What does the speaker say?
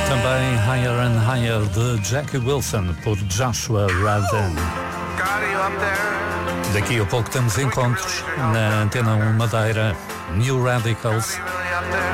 Também Higher and Higher de Jackie Wilson por Joshua Radin. Daqui a pouco temos encontros na Antena 1 Madeira, New Radicals.